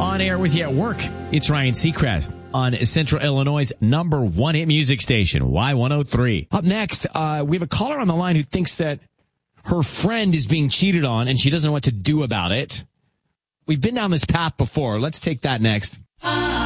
On air with you at work. It's Ryan Seacrest on Central Illinois' #1 hit music station, Y103. Up next, we have a caller on the line who thinks that her friend is being cheated on and she doesn't know what to do about it. We've been down this path before. Let's take that next.